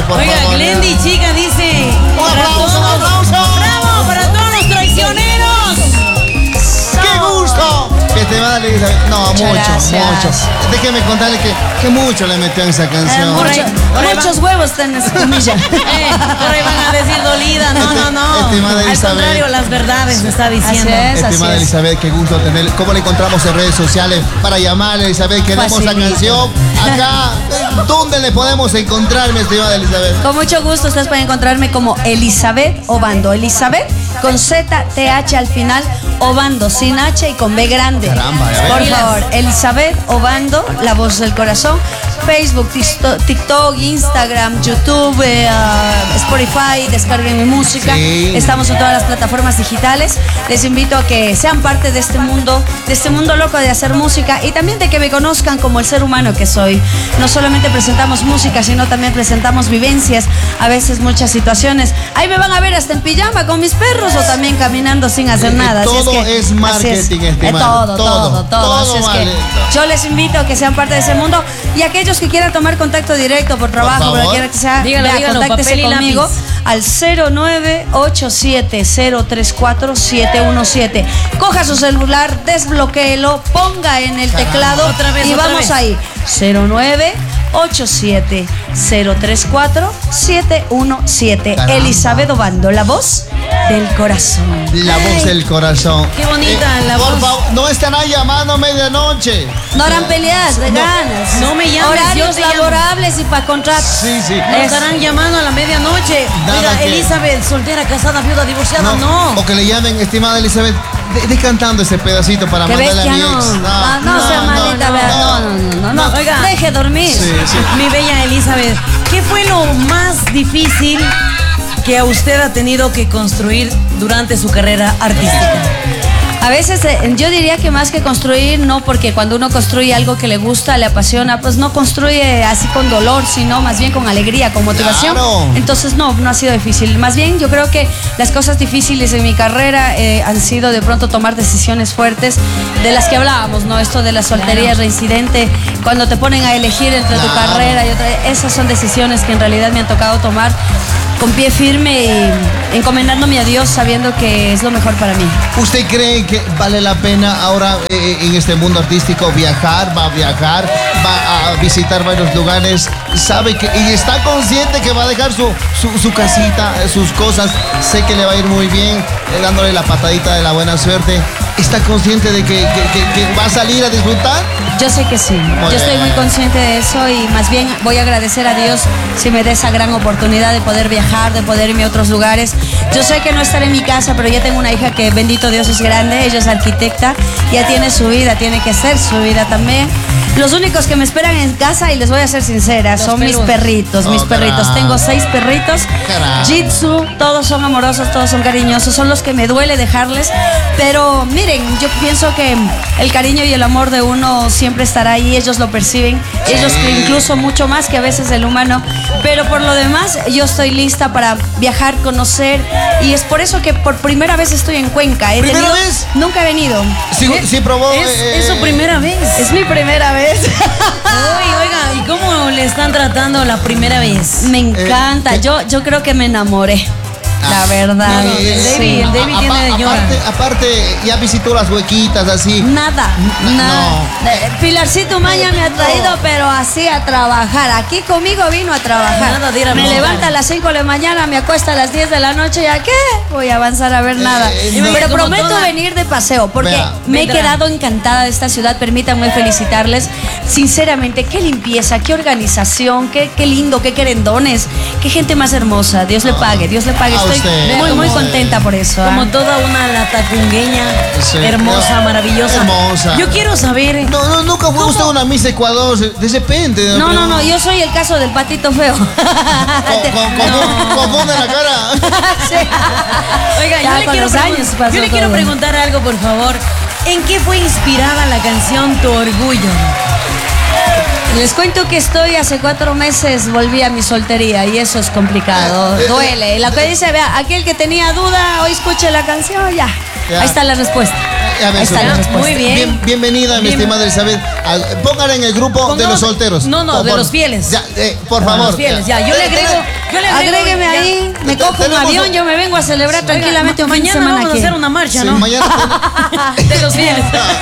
por Oiga, favor. Glendy, chica, dice. ¡Un aplauso, un aplauso! ¡Bravo para todos los traicioneros! ¡Qué gusto! Que te va a Elizabeth. No, mucho, gracias. mucho. Déjeme contarle que mucho le metió en esa canción. Muchos huevos tenés, comilla. Por ahí van a decir dolida. No, no. Estimada Al Elizabeth. contrario, las verdades me está diciendo. Así es. Estimada Elizabeth, qué gusto tener. ¿Cómo le encontramos en redes sociales para llamarle, Elizabeth? Queremos la Facilito. canción acá. ¿Dónde le podemos encontrar, mi estimada Elizabeth? Con mucho gusto, ustedes pueden encontrarme como Elizabeth Obando. Elizabeth con Z, TH al final, Obando, sin H y con B grande. Caramba, ya ves. Por favor, Elizabeth Obando, la voz del corazón. Facebook, TikTok, Instagram, YouTube, Spotify, descarguen mi música. Sí. Estamos en todas las plataformas digitales. Les invito a que sean parte de este mundo loco de hacer música y también de que me conozcan como el ser humano que soy. No solamente presentamos música, sino también presentamos vivencias, a veces muchas situaciones. Ahí me van a ver hasta en pijama con mis perros o también caminando sin hacer nada. Así Todo que, es marketing, así es. estimado. Todo. Así es vale. que yo les invito a que sean parte de ese mundo y aquellos que quieran tomar contacto directo por trabajo, favor. por lo que quiera que sea, Dígalo, contáctese papel y conmigo lápiz. al 0987-034-717. Coja su celular, desbloquéelo, ponga en el teclado Otra vez, y otra vamos vez. ahí. 0987-034-717. Caramba. Elizabeth Obando, la voz del corazón. La voz del corazón. Qué bonita la por voz. favor, no estarán llamando a medianoche. No harán peleas de ganas. no me llames, Horarios yo te llamo. laborables y para contratos. Sí, sí. Nos estarán llamando a la medianoche. Nada Oiga, que- Elizabeth, soltera, casada, viuda, divorciada, no. O que le llamen, estimada Elizabeth, de cantando ese pedacito para Que mandarle a mi bestia, ex. no sea malita, vea, no. Oiga. Deje dormir. Sí, sí. Mi bella Elizabeth, ¿qué fue lo más difícil que a usted ha tenido que construir durante su carrera artística? A veces yo diría que más que construir, no, porque cuando uno construye algo que le gusta, le apasiona, pues no construye así con dolor, sino más bien con alegría, con motivación. Claro. Entonces no ha sido difícil. Más bien yo creo que las cosas difíciles en mi carrera han sido de pronto tomar decisiones fuertes de las que hablábamos, ¿no? Esto de la soltería reincidente, cuando te ponen a elegir entre tu Claro. carrera y otra, esas son decisiones que en realidad me han tocado tomar con pie firme y encomendándome a Dios sabiendo que es lo mejor para mí. ¿Usted cree que vale la pena ahora en este mundo artístico viajar? ¿Va a viajar? ¿Va a visitar varios lugares? ¿Sabe que y está consciente que va a dejar su casita, sus cosas? Sé que le va a ir muy bien, dándole la patadita de la buena suerte. ¿Está consciente de que va a salir a disfrutar? Yo sé que sí. Yo estoy bien. muy consciente de eso y más bien voy a agradecer a Dios si me da esa gran oportunidad de poder viajar, de poder irme a otros lugares. Yo sé que no estaré en mi casa, pero ya tengo una hija que, bendito Dios, es grande. Ella es arquitecta, ya tiene su vida, tiene que hacer su vida también. Los únicos que me esperan en casa, y les voy a ser sincera, son mis peludos. perritos, mis perritos. caramba. Tengo 6 perritos. Caramba. Jitsu, todos son amorosos, todos son cariñosos, son los que me duele dejarles. Pero miren, yo pienso que el cariño y el amor de uno siempre estará ahí, ellos lo perciben, ellos incluso mucho más que a veces el humano. Pero por lo demás, yo estoy lista para viajar, conocer, y es por eso que por primera vez estoy en Cuenca. ¿Primera vez? Nunca he venido. Sí probó. ¿Es su primera vez? Es mi primera vez. Oiga, ¿y cómo le están tratando la primera vez? Me encanta, ¿qué? yo creo que me enamoré. La verdad. no, el Sí. David tiene llora. Aparte, ya visitó las huequitas así. Nada. Pilarcito Maya me ha traído, pero así a trabajar. Aquí conmigo vino a trabajar. Nada de ir a me montar. levanta a las 5 de la mañana, me acuesta a las 10 de la noche. ¿Ya qué? Voy a avanzar a ver nada. no. Pero Como prometo toda- venir de paseo, porque Vea. me he Vendrá. quedado encantada de esta ciudad. Permítanme felicitarles. Sinceramente, qué limpieza, qué organización, qué lindo, qué querendones, qué gente más hermosa. Dios le pague, Dios le pague. A Estoy usted. muy contenta por eso. Como toda una latacungueña, Sí. hermosa, maravillosa. Hermosa. Yo quiero saber. No, nunca fue usted una Miss Ecuador, de repente. No, yo soy el caso del patito feo. Confunde la cara. Sí. Oiga, Ya con los años pasó yo le quiero todo. preguntar algo, por favor. ¿En qué fue inspirada la canción Tu Orgullo? Les cuento que hace 4 meses volví a mi soltería y eso es complicado, duele. Lo que dice, vea, aquel que tenía duda, hoy escuche la canción, ya. Ya. Ahí está la respuesta. Ya ves, Ahí está la ya. respuesta. Muy bien. Bienvenida, mi Bien. estimada Elizabeth. Póngala en el grupo de Pongamos- los solteros. No, de los fieles. Ya, por De favor. los fieles, ya. Yo le agrego Yo le agrego Agrégueme ya. ahí, me cojo un Tenemos avión, yo me vengo a celebrar tranquilamente un fin de Mañana semana vamos aquí. a hacer una marcha, Sí, ¿no? mañana De los fieles.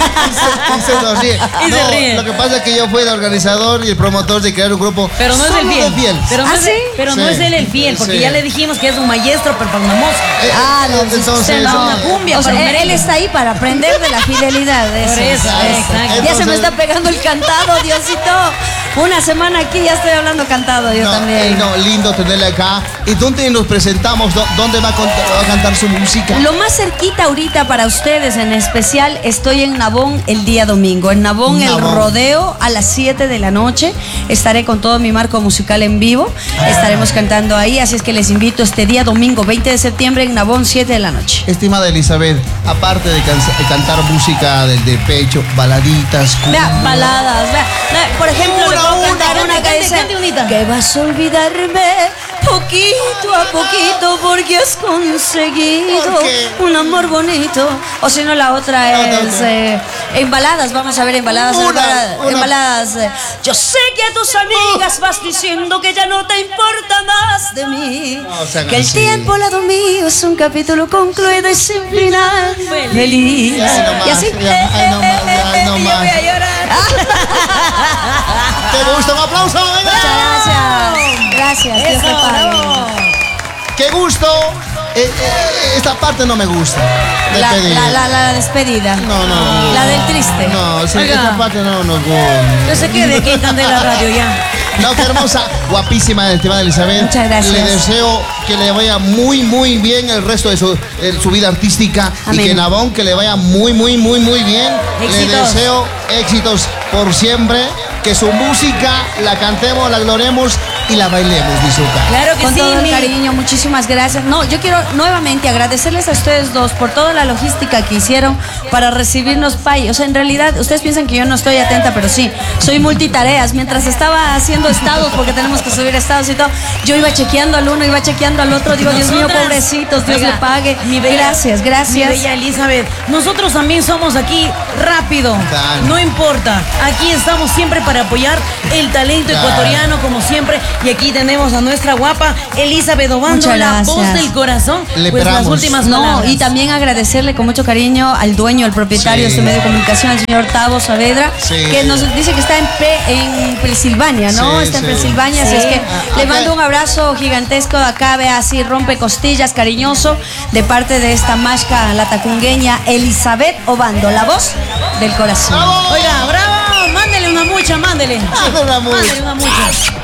y se nos ríe. Y se No, ríe. lo que pasa es que yo fui el organizador y el promotor de crear un grupo Pero no es el solo fiel. de fiel. Pero no, ¿Ah, es, sí? pero no Sí. es él el fiel, porque Sí. ya le dijimos que es un maestro, pero para una música. No, pues entonces, usted no, una cumbia, O sea, para un él merengue. está ahí para aprender de la fidelidad. Por eso, exacto. Ya se me Entonces- está pegando el cantado, Diosito. Una semana aquí ya estoy hablando cantado yo también. No, lindo tenerle acá. ¿Y dónde nos presentamos? ¿Dónde va a cantar su música? Lo más cerquita ahorita para ustedes en especial, estoy en Nabón el día domingo. En Nabón, el Nabón. rodeo a las 7 de la noche. Estaré con todo mi marco musical en vivo. Estaremos cantando ahí, así es que les invito este día domingo 20 de septiembre en Nabón, 7 de la noche. Estimada Elizabeth, aparte de cantar música de pecho, baladitas, Vea, baladas, vea. Por ejemplo, le puedo cantar una que cante, dice cante unita. que vas a olvidarme poquito a poquito porque has conseguido ¿Por qué? un amor bonito. O si no, la otra es en baladas, vamos a ver en baladas. Una. En baladas. Yo sé que a tus amigas vas diciendo que ya no te importa más de mí. No sean Que el así. tiempo al lado mío es un capítulo concluido y sin final feliz. Ya, ahí nomás, Y así. ya, ahí nomás, ya, ahí nomás. Yo voy a llorar. ¿Te gusta? Un aplauso, venga. Muchas gracias. Gracias, Dios te Eso, pague. bravo. Qué gusto. Esta parte no me gusta. Despedida. La despedida. No. La del triste. No, sí, Oiga. esta parte no nos gusta. No se quede aquí en Candela Radio ya. No, qué hermosa, guapísima, estimada Elizabeth. Muchas gracias. Le deseo que le vaya muy, muy bien el resto de su vida artística. Amén. Y que Nabón que le vaya muy, muy, muy, muy bien. Le Éxitos. deseo éxitos por siempre. Que su música la cantemos, la gloremos y la bailemos, Mizuka. Claro que Con sí, todo el mi- cariño, muchísimas gracias. No, yo quiero nuevamente agradecerles a ustedes dos por toda la logística que hicieron para recibirnos, Pai. O sea, en realidad, ustedes piensan que yo no estoy atenta, pero sí, soy multitareas. Mientras estaba haciendo estados, porque tenemos que subir estados y todo, yo iba chequeando al uno, iba chequeando al otro. Digo, Dios mío, Nosotras- pobrecitos, Dios Oiga, le pague. mi bella- Gracias, Mi gracias. bella Elizabeth, nosotros también somos aquí rápido. Claro. No importa. Aquí estamos siempre para apoyar el talento Claro. ecuatoriano, como siempre. Y aquí tenemos a nuestra guapa Elizabeth Obando, Muchas la gracias. voz del corazón. Le Pues las esperamos. últimas No, palabras. y también agradecerle con mucho cariño al dueño, al propietario de Sí. este medio de comunicación, al señor Tavo Saavedra, Sí. que nos dice que está en Pensilvania, ¿no? Sí, Está en sí. Pensilvania, así Sí. es que le acá- mando un abrazo gigantesco acá, vea así, rompe costillas, cariñoso, de parte de esta masca latacungueña, Elizabeth Obando, la voz del corazón. ¡Bravo! Oiga, bravo, mándele una mucha, mándele. Mándele una mucha. Mándele una mucha.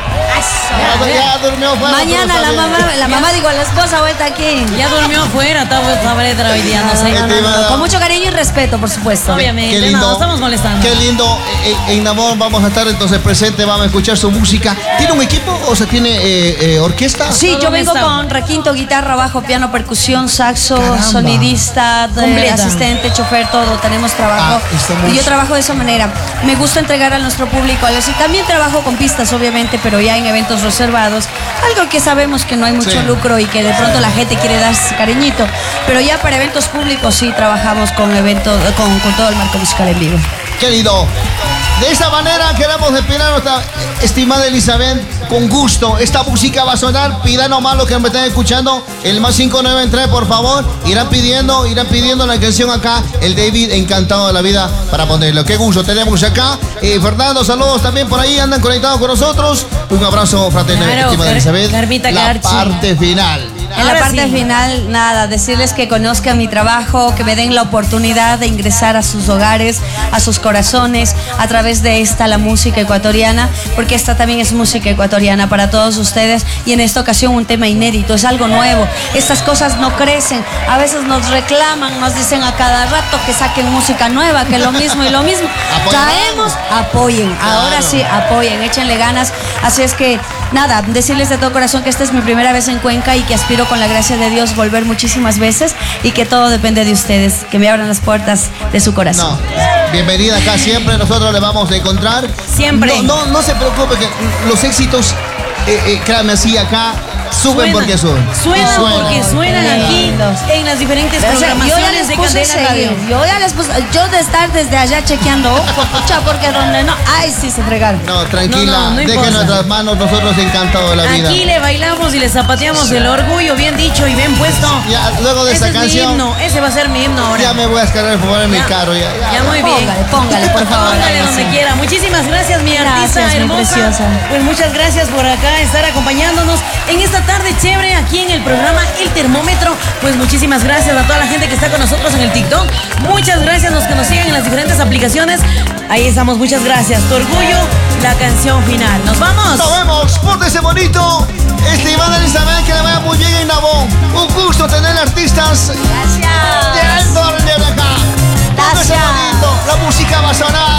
Ya durmió fuera, Mañana pero la está bien. mamá, digo, la esposa vuelta aquí. Ya durmió afuera, está hoy día, no sé. Estimada. Con mucho cariño y respeto, por supuesto. Obviamente, Qué lindo. no, estamos molestando. Qué lindo. En Nabón vamos a estar entonces presente, vamos a escuchar su música. ¿Tiene un equipo o sea, tiene orquesta? Sí, Todo yo vengo está. con requinto, guitarra, bajo, piano, percusión, saxo, Caramba. sonidista, Completa. asistente, chofer, todo. Tenemos trabajo. estamos- Y yo trabajo de esa manera. Me gusta entregar a nuestro público. Y también trabajo con pistas, obviamente, pero ya en eventos reservados. Algo que sabemos que no hay mucho Sí. lucro y que de pronto la gente quiere darse cariñito. Pero ya para eventos públicos sí trabajamos con eventos, con todo el marco musical en vivo. Qué lindo. De esta manera queremos despedir a nuestra estimada Elizabeth con gusto. Esta música va a sonar. Pidan nomás los que me están escuchando. El más 593, por favor. Irán pidiendo la canción acá. El David, encantado de la vida para ponerlo. Qué gusto tenemos acá. Fernando, saludos también por ahí. Andan conectados con nosotros. Un abrazo fraterno, Claro, estimada Elizabeth. Carmita La Carchi. parte final. En la Ahora parte sí. final, nada, decirles que conozcan mi trabajo, que me den la oportunidad de ingresar a sus hogares, a sus corazones, a través de esta, la música ecuatoriana, porque esta también es música ecuatoriana para todos ustedes y en esta ocasión un tema inédito, es algo nuevo. Estas cosas no crecen, a veces nos reclaman, nos dicen a cada rato que saquen música nueva, que lo mismo y lo mismo. Apoyen. Traemos, apoyen, ahora Claro. sí, apoyen, échenle ganas. Así es que, nada, decirles de todo corazón que esta es mi primera vez en Cuenca y que aspiro con la gracia de Dios volver muchísimas veces y que todo depende de ustedes, que me abran las puertas de su corazón. No, bienvenida acá siempre, nosotros le vamos a encontrar. Siempre. No se preocupe que los éxitos, créame así acá, Suben porque suben. Suenan Suenan. porque suenan aquí Lindos. en las diferentes O sea, yo ya programaciones les de puse a Candela Radio. seguir. Yo ya les puse. Yo de estar desde allá chequeando, pucha, porque donde no. Ay, sí se fregaron. No, tranquila, No dejen importa. nuestras manos, nosotros encantados de la vida. Aquí le bailamos y le zapateamos el orgullo, bien dicho y bien puesto. Ya, luego de Ese esta es mi canción, himno, ese va a ser mi himno ahora. ya me voy a descargar el favor en mi Ya. carro. Ya muy bien. Póngale, por favor. Póngale donde quiera. Muchísimas gracias, mi artista Gracias, mi hermosa. preciosa. Pues muchas gracias por acá estar acompañándonos en esta tarde chévere aquí en el programa El Termómetro. Pues muchísimas gracias a toda la gente que está con nosotros en el TikTok. Muchas gracias a los que nos siguen en las diferentes aplicaciones. Ahí estamos, muchas gracias. Tu orgullo, la canción final. Nos vamos. Nos vemos, pórtese bonito. Iván Elizabeth, que le vaya muy bien en Nabón. Un gusto tener artistas de Gracias. alto nivel acá. Pórtese Gracias. bonito, la música va a sonar.